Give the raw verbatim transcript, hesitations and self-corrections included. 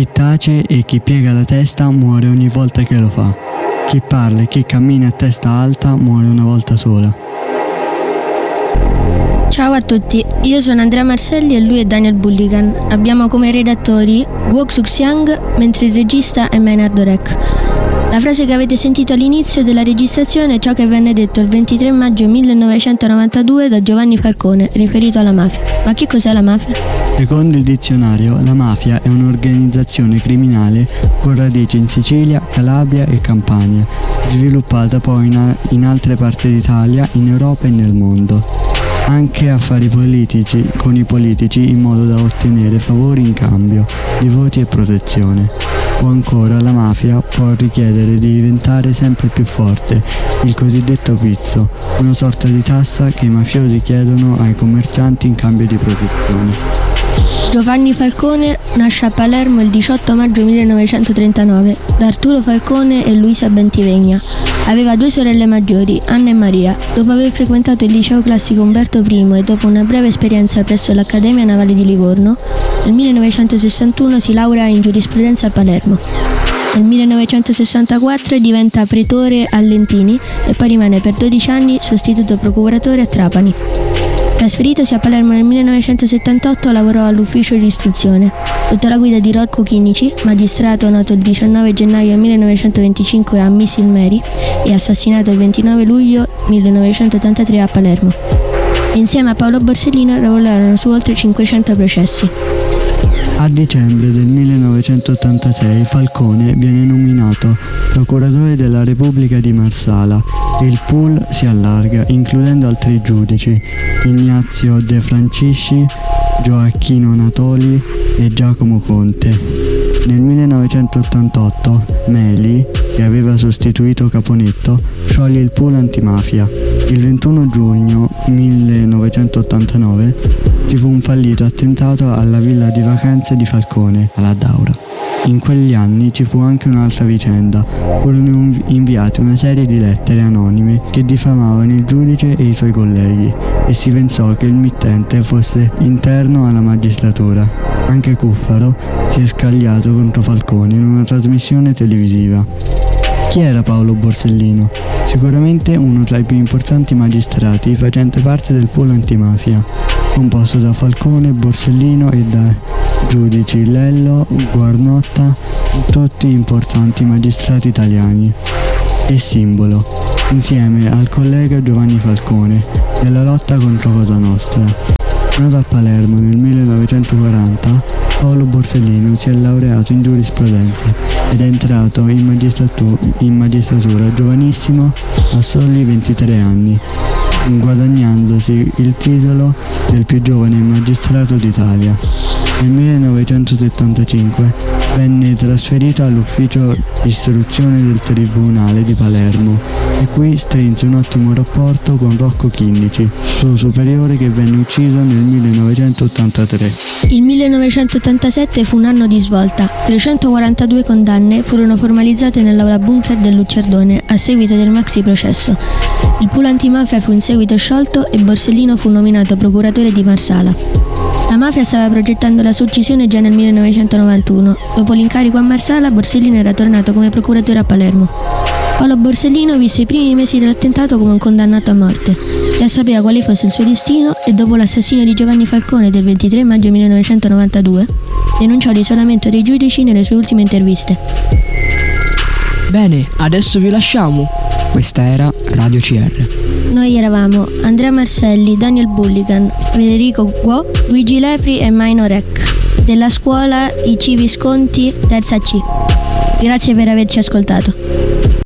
Chi tace e chi piega la testa muore ogni volta che lo fa. Chi parla e chi cammina a testa alta muore una volta sola. Ciao a tutti, io sono Andrea Marselli e lui è Daniel Bulligan. Abbiamo come redattori Guo Xuxiang, mentre il regista è Maynard Orek. La frase che avete sentito all'inizio della registrazione è ciò che venne detto il ventitré maggio millenovecentonovantadue da Giovanni Falcone, riferito alla mafia. Ma che cos'è la mafia? Secondo il dizionario, la mafia è un'organizzazione criminale con radici in Sicilia, Calabria e Campania, sviluppata poi in, in altre parti d'Italia, in Europa e nel mondo. Anche affari politici con i politici in modo da ottenere favori in cambio di voti e protezione. O ancora la mafia può richiedere di diventare sempre più forte, il cosiddetto pizzo, una sorta di tassa che i mafiosi chiedono ai commercianti in cambio di protezione. Giovanni Falcone nasce a Palermo il diciotto maggio millenovecentotrentanove da Arturo Falcone e Luisa Bentivegna. Aveva due sorelle maggiori, Anna e Maria. Dopo aver frequentato il liceo classico Umberto primo e dopo una breve esperienza presso l'Accademia Navale di Livorno, nel millenovecentosessantuno si laurea in giurisprudenza a Palermo. Nel millenovecentosessantaquattro diventa pretore a Lentini e poi rimane per dodici anni sostituto procuratore a Trapani. Trasferitosi a Palermo nel millenovecentosettantotto lavorò all'ufficio di istruzione, sotto la guida di Rocco Chinici, magistrato nato il diciannove gennaio millenovecentoventicinque a Missil Meri e assassinato il ventinove luglio millenovecentottantatré a Palermo. Insieme a Paolo Borsellino lavorarono su oltre cinquecento processi. A dicembre del millenovecentottantasei Falcone viene nominato procuratore della Repubblica di Marsala e il pool si allarga, includendo altri giudici, Ignazio De Francisci, Gioacchino Natoli e Giacomo Conte. Nel millenovecentottantotto Meli, che aveva sostituito Caponetto, scioglie il pool antimafia. Il ventuno giugno millenovecentottantanove ci fu un fallito attentato alla villa di vacanze di Falcone, alla Daura. In quegli anni ci fu anche un'altra vicenda. Furono inviate una serie di lettere anonime che diffamavano il giudice e i suoi colleghi e si pensò che il mittente fosse interno alla magistratura. Anche Cuffaro si è scagliato contro Falcone in una trasmissione televisiva. Chi era Paolo Borsellino? Sicuramente uno tra i più importanti magistrati facente parte del pool antimafia, composto da Falcone, Borsellino e da giudici Lello, Guarnotta, tutti importanti magistrati italiani. E simbolo, insieme al collega Giovanni Falcone, della lotta contro Cosa Nostra. Nato a Palermo nel millenovecentoquaranta, Paolo Borsellino si è laureato in giurisprudenza ed è entrato in magistratura, in magistratura giovanissimo a soli ventitré anni, guadagnandosi il titolo del più giovane magistrato d'Italia. Nel millenovecentosettantacinque venne trasferito all'ufficio istruzione del Tribunale di Palermo e qui strinse un ottimo rapporto con Rocco Chinnici, suo superiore che venne ucciso nel millenovecentottantatré. Il millenovecentottantasette fu un anno di svolta. trecentoquarantadue condanne furono formalizzate nell'aula bunker del Luccerdone a seguito del maxi processo. Il pool antimafia fu in seguito sciolto e Borsellino fu nominato procuratore di Marsala. La mafia stava progettando la sua uccisione già nel millenovecentonovantuno. Dopo l'incarico a Marsala, Borsellino era tornato come procuratore a Palermo. Paolo Borsellino visse i primi mesi dell'attentato come un condannato a morte. Già sapeva quale fosse il suo destino e dopo l'assassinio di Giovanni Falcone del ventitré maggio millenovecentonovantadue denunciò l'isolamento dei giudici nelle sue ultime interviste. Bene, adesso vi lasciamo. Questa era Radio C R. Noi eravamo Andrea Marselli, Daniel Bulligan, Federico Guo, Luigi Lepri e Maino Rec, della scuola I C Visconti terza C. Grazie per averci ascoltato.